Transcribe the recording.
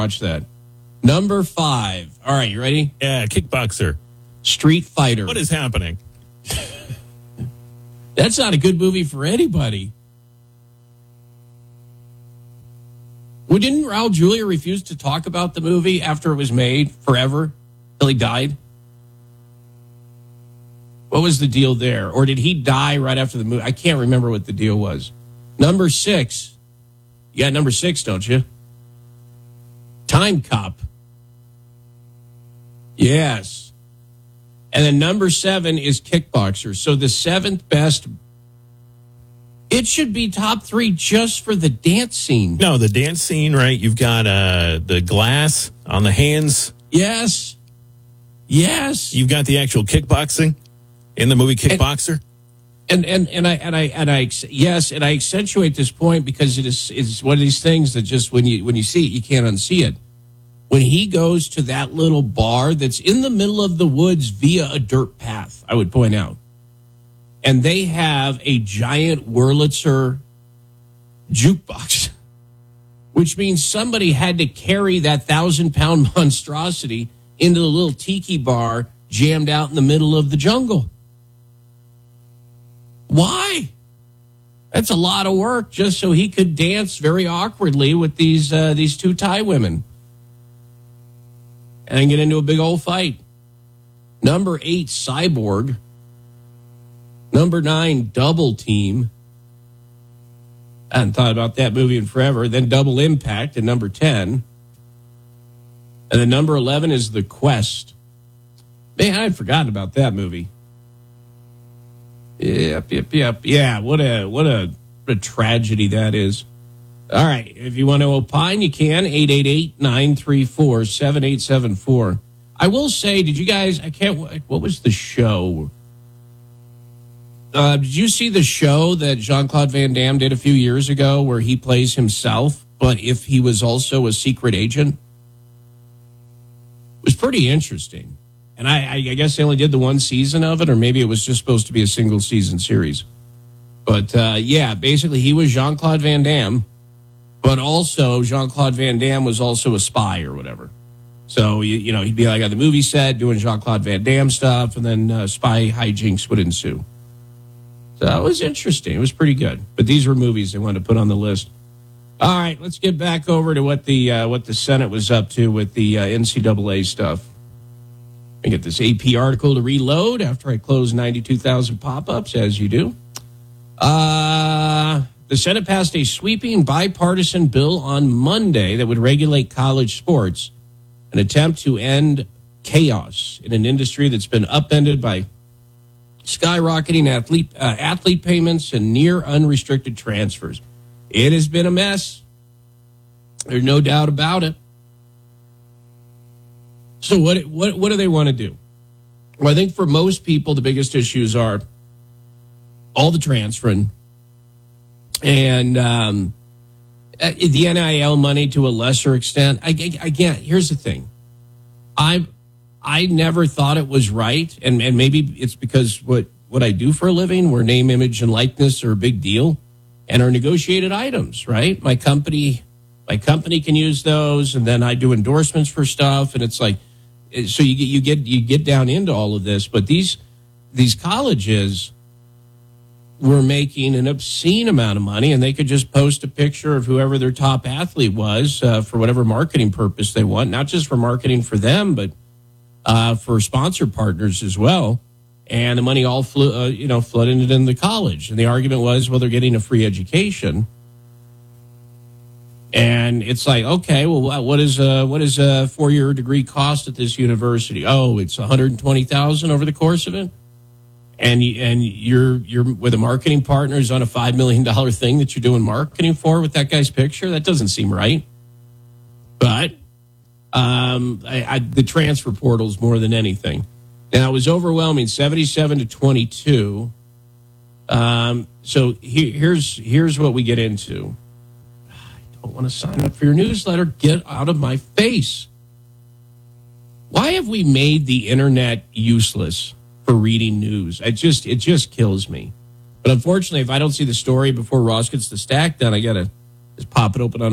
watch that. Number 5. All right, you ready? Yeah, Kickboxer. Street Fighter. What is happening? That's not a good movie for anybody. Well, didn't Raul Julia refuse to talk about the movie after it was made forever till he died? What was the deal there? Or did he die right after the movie? I can't remember what the deal was. Number 6. You got number 6, don't you? Time Cop. Yes. And then number 7 is Kickboxer. So the 7th best. It should be top 3 just for the dance scene. No, the dance scene, right? You've got the glass on the hands. Yes. Yes. You've got the actual kickboxing in the movie Kickboxer. And I accentuate this point because it's one of these things that just when you see it, you can't unsee it. When he goes to that little bar that's in the middle of the woods via a dirt path, I would point out, and they have a giant Wurlitzer jukebox, which means somebody had to carry that 1,000-pound monstrosity into the little tiki bar jammed out in the middle of the jungle. Why? That's a lot of work just so he could dance very awkwardly with these 2 Thai women and get into a big old fight. Number 8, Cyborg. Number 9, Double Team. I hadn't thought about that movie in forever. Then Double Impact at number 10. And then number 11 is The Quest. Man, I'd forgotten about that movie. Yep. Yeah, what a tragedy that is. All right, if you want to opine, you can. 888-934-7874. I will say, did you guys, what was the show? Did you see the show that Jean-Claude Van Damme did a few years ago where he plays himself, but if he was also a secret agent? It was pretty interesting. And I guess they only did the one season of it, or maybe it was just supposed to be a single season series. But, yeah, basically he was Jean-Claude Van Damme, but also Jean-Claude Van Damme was also a spy or whatever. So, you know, he'd be like on the movie set doing Jean-Claude Van Damme stuff, and then spy hijinks would ensue. So it was interesting. It was pretty good. But these were movies they wanted to put on the list. All right, let's get back over to what the Senate was up to with the NCAA stuff. I get this AP article to reload after I close 92,000 pop-ups, as you do. The Senate passed a sweeping bipartisan bill on Monday that would regulate college sports, an attempt to end chaos in an industry that's been upended by skyrocketing athlete payments and near unrestricted transfers. It has been a mess. There's no doubt about it. So what do they want to do? Well, I think for most people, the biggest issues are all the transferring and the NIL money to a lesser extent. Again, here's the thing. I never thought it was right, and maybe it's because what I do for a living, where name, image, and likeness are a big deal and are negotiated items, right? My company can use those, and then I do endorsements for stuff, and it's like, so you get down into all of this. But these colleges were making an obscene amount of money, and they could just post a picture of whoever their top athlete was for whatever marketing purpose they want, not just for marketing for them, but for sponsor partners as well. And the money all flooded into the college. And the argument was, well, they're getting a free education. And it's like, okay, well, what is a 4-year degree cost at this university? Oh, it's $120,000 over the course of it. And you're with a marketing partner who's on a $5 million thing that you're doing marketing for with that guy's picture. That doesn't seem right. But the transfer portals more than anything. Now, it was overwhelming, 77-22. So here's what we get into. I don't want to sign up for your newsletter. Get out of my face. Why have we made the internet useless for reading news? It just kills me. But unfortunately, if I don't see the story before Ross gets the stack done, I got to just pop it open on